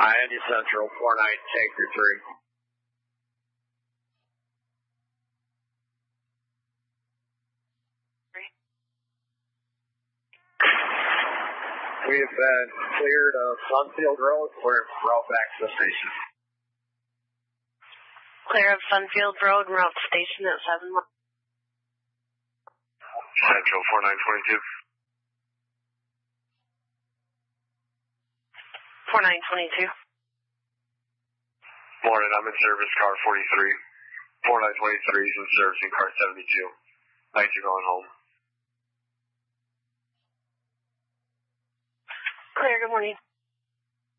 Indy Central, 49, Tanker 3. We have been cleared of Sunfield Road. We're en route back to the station. Clear of Sunfield Road, en route to station at 7. Central 4922. 4922. Morning, I'm in service, car 43. 4923 is in servicing car 72. Thanks for going home. Clear, good morning.